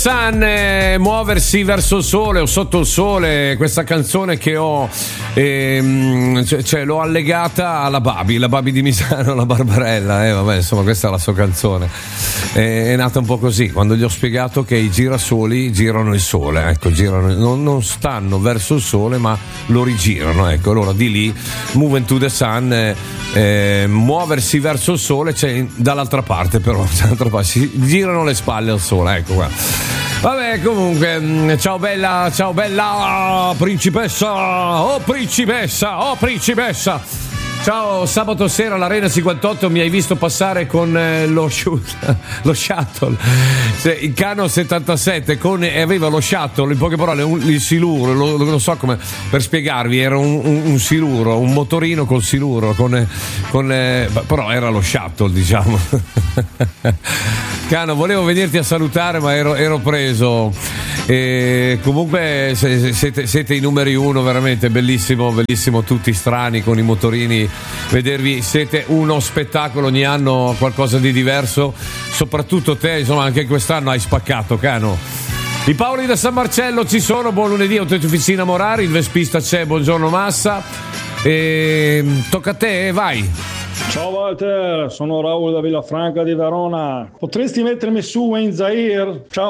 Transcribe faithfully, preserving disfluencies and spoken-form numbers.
Sun, eh, muoversi verso il sole o sotto il sole, questa canzone che ho ehm, cioè, cioè, l'ho allegata alla Babi, la Babi di Misano, la Barbarella, eh, vabbè, insomma, questa è la sua canzone. Eh, è nata un po' così, quando gli ho spiegato che i girasoli girano il sole, ecco, girano, non, non stanno verso il sole ma lo rigirano, ecco, allora di lì Move to the Sun, eh, eh, muoversi verso il sole, cioè dall'altra parte però, dall'altra parte, si girano le spalle al sole, ecco qua. Vabbè, comunque, ciao bella, ciao bella principessa, oh principessa, oh principessa. Ciao, sabato sera all'Arena cinquantotto mi hai visto passare con eh, lo, lo shuttle, cioè, il Cano settantasette con, e aveva lo shuttle, in poche parole un, il siluro, lo, lo, non so come per spiegarvi, era un, un, un siluro, un motorino col siluro, con, con, eh, però era lo shuttle, diciamo. Cano, volevo venirti a salutare ma ero, ero preso. E comunque se, siete, siete i numeri uno, veramente bellissimo, bellissimo, tutti strani con i motorini, vedervi, siete uno spettacolo, ogni anno qualcosa di diverso, soprattutto te, insomma, anche quest'anno hai spaccato, Cano. I Paoli da San Marcello ci sono, buon lunedì, Autofficina Morari, il Vespista c'è, buongiorno Massa, e tocca a te, vai. Ciao Walter, sono Raul da Villafranca di Verona. Potresti mettermi su Wayne Zaire? Ciao.